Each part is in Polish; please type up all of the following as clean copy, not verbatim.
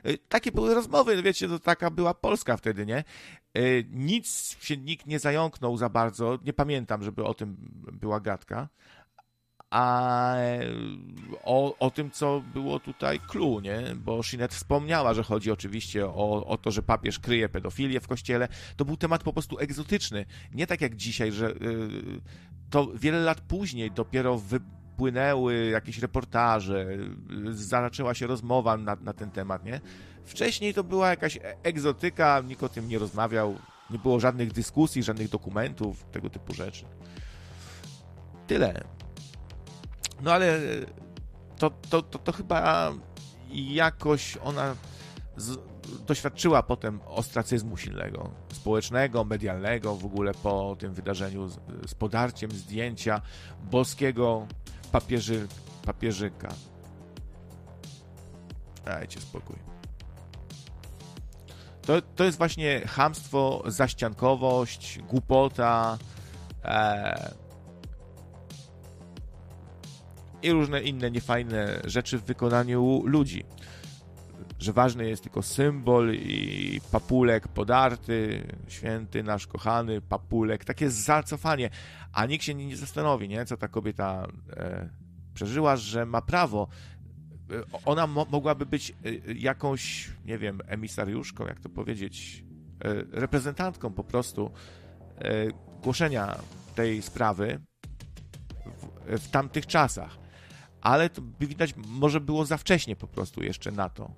Takie były rozmowy, wiecie, to taka była Polska wtedy, nie? Nic się nikt nie zająknął za bardzo, nie pamiętam, żeby o tym była gadka. A o tym, co było tutaj clue, nie? Bo Sinet wspomniała, że chodzi oczywiście o to, że papież kryje pedofilię w kościele. To był temat po prostu egzotyczny. Nie tak jak dzisiaj, że to wiele lat później dopiero wypłynęły jakieś reportaże, zaczęła się rozmowa na ten temat, nie? Wcześniej to była jakaś egzotyka, nikt o tym nie rozmawiał, nie było żadnych dyskusji, żadnych dokumentów, tego typu rzeczy. Tyle. No ale to chyba jakoś ona doświadczyła potem ostracyzmu silnego, społecznego, medialnego, w ogóle po tym wydarzeniu z podarciem zdjęcia boskiego papieżyka. Dajcie spokój. To jest właśnie chamstwo, zaściankowość, głupota, i różne inne niefajne rzeczy w wykonaniu ludzi. Że ważny jest tylko symbol i papulek podarty, święty nasz kochany papulek, takie zacofanie, a nikt się nie zastanowi, nie? Co ta kobieta przeżyła, że ma prawo. Ona mogłaby być jakąś, nie wiem, emisariuszką, jak to powiedzieć, reprezentantką po prostu głoszenia tej sprawy w tamtych czasach. Ale to widać, może było za wcześnie po prostu jeszcze na to.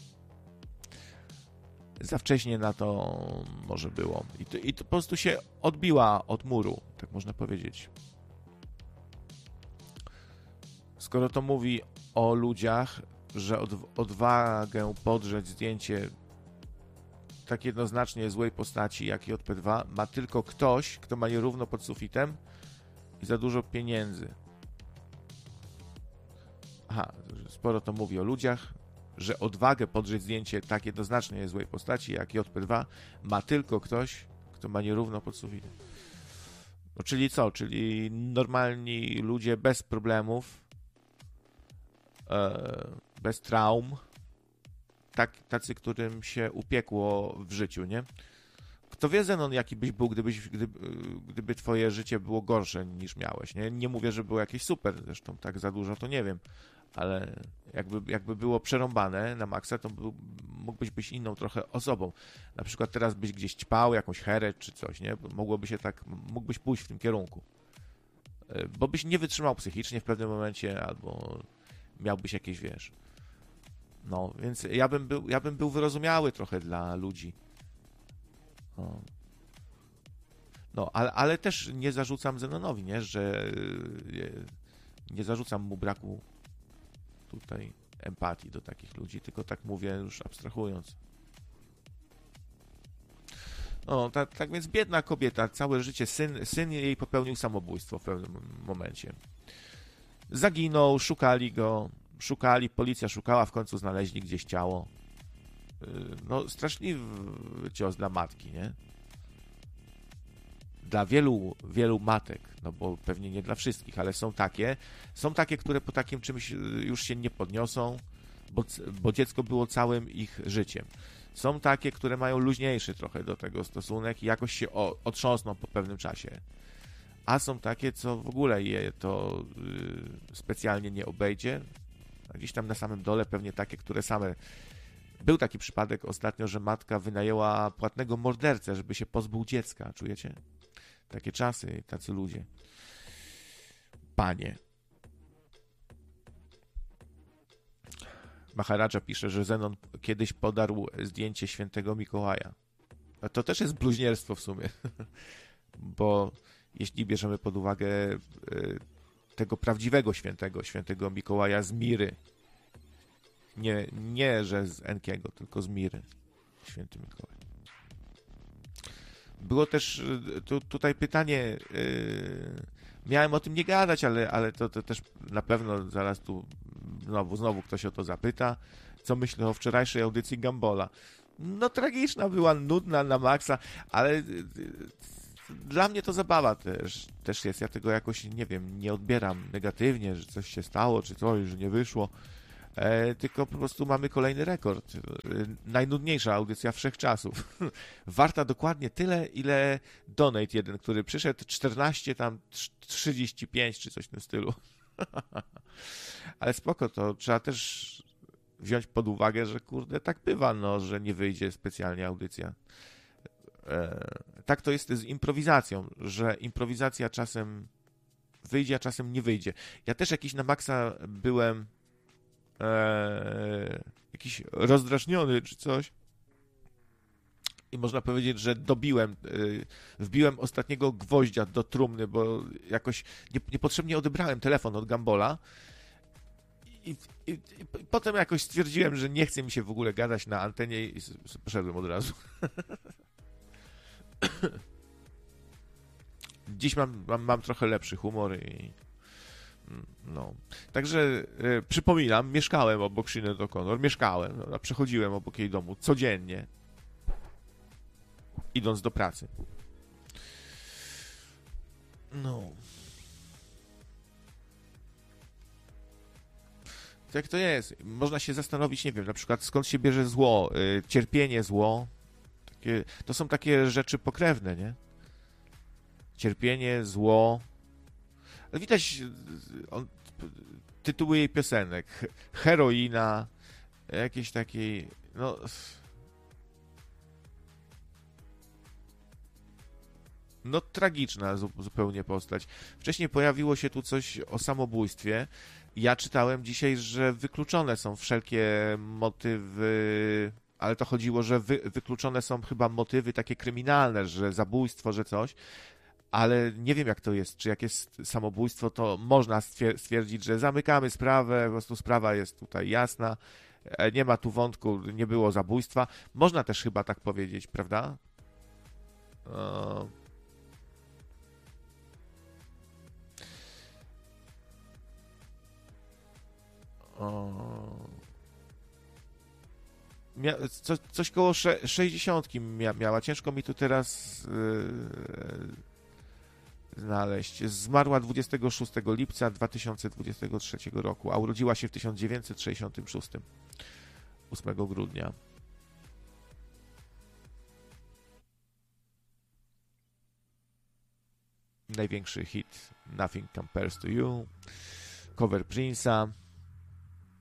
Za wcześnie na to może było. I to po prostu się odbiła od muru, tak można powiedzieć. Skoro to mówi o ludziach, że odwagę podrzeć zdjęcie tak jednoznacznie złej postaci jak JP2 ma tylko ktoś, kto ma nierówno pod sufitem i za dużo pieniędzy. Aha, sporo to mówi o ludziach, że odwagę podrzeć zdjęcie tak jednoznacznie złej postaci jak JP2 ma tylko ktoś, kto ma nierówno pod sufitem. No, czyli co? Czyli normalni ludzie bez problemów, bez traum, tacy, którym się upiekło w życiu, nie? Kto wie, Zenon, jaki byś był, gdyby twoje życie było gorsze niż miałeś, nie? Nie mówię, że było jakieś super, zresztą tak za dużo to nie wiem, ale jakby było przerąbane na maksa, to mógłbyś być inną trochę osobą. Na przykład teraz byś gdzieś ćpał jakąś herę czy coś, nie? Mogłoby się tak, mógłbyś pójść w tym kierunku. Bo byś nie wytrzymał psychicznie w pewnym momencie, albo miałbyś jakieś, wiesz... No, więc ja bym był wyrozumiały trochę dla ludzi. No, ale też nie zarzucam Zenonowi, nie? Że nie zarzucam mu braku tutaj empatii do takich ludzi, tylko tak mówię już abstrahując. No, tak więc biedna kobieta, całe życie, syn jej popełnił samobójstwo w pewnym momencie. Zaginął, policja szukała, w końcu znaleźli gdzieś ciało. No, straszliwy cios dla matki, nie? Dla wielu, wielu matek, no bo pewnie nie dla wszystkich, ale są takie, które po takim czymś już się nie podniosą, bo dziecko było całym ich życiem. Są takie, które mają luźniejszy trochę do tego stosunek i jakoś się otrząsną po pewnym czasie. A są takie, co w ogóle je to specjalnie nie obejdzie. A gdzieś tam na samym dole pewnie takie, które same... Był taki przypadek ostatnio, że matka wynajęła płatnego mordercę, żeby się pozbył dziecka. Czujecie? Takie czasy, tacy ludzie. Panie. Maharadża pisze, że Zenon kiedyś podarł zdjęcie świętego Mikołaja. A to też jest bluźnierstwo w sumie. Bo jeśli bierzemy pod uwagę tego prawdziwego świętego Mikołaja z Miry, nie, że z Enkiego, tylko z Miry, święty Mikołaj. Było też tutaj pytanie, miałem o tym nie gadać, ale to też na pewno zaraz tu znowu ktoś o to zapyta, co myślę o wczorajszej audycji Gambola. No tragiczna była, nudna na maksa, ale dla mnie to zabawa też jest. Ja tego jakoś, nie wiem, nie odbieram negatywnie, że coś się stało, czy coś, że nie wyszło. Tylko po prostu mamy kolejny rekord. Najnudniejsza audycja wszechczasów. Warta dokładnie tyle, ile donate jeden, który przyszedł, 14, tam 35 czy coś w tym stylu. Ale spoko, to trzeba też wziąć pod uwagę, że kurde, tak bywa, no, że nie wyjdzie specjalnie audycja. Tak to jest z improwizacją, że improwizacja czasem wyjdzie, a czasem nie wyjdzie. Ja też jakiś na maksa byłem jakiś rozdrażniony czy coś i można powiedzieć, że wbiłem ostatniego gwoździa do trumny, bo jakoś niepotrzebnie odebrałem telefon od Gambola i potem jakoś stwierdziłem, że nie chce mi się w ogóle gadać na antenie i poszedłem od razu. Dziś mam trochę lepszy humor i no. Także przypominam, mieszkałem obok Sinead O'Connor, przechodziłem obok jej domu codziennie, idąc do pracy. No. Tak to jest. Można się zastanowić, nie wiem, na przykład skąd się bierze zło, cierpienie, zło. To są takie rzeczy pokrewne, nie? Cierpienie, zło. Ale widać tytuły jej piosenek. Heroina, jakieś takiej, no tragiczna zupełnie postać. Wcześniej pojawiło się tu coś o samobójstwie. Ja czytałem dzisiaj, że wykluczone są wszelkie motywy, ale to chodziło, że wykluczone są chyba motywy takie kryminalne, że zabójstwo, że coś. Ale nie wiem, jak to jest. Czy jak jest samobójstwo, to można stwierdzić, że zamykamy sprawę, po prostu sprawa jest tutaj jasna, nie ma tu wątku, nie było zabójstwa. Można też chyba tak powiedzieć, prawda? Coś koło 60 miała. Ciężko mi tu teraz znaleźć. Zmarła 26 lipca 2023 roku, a urodziła się w 1966. 8 grudnia. Największy hit Nothing Compares to You. Cover Prince'a.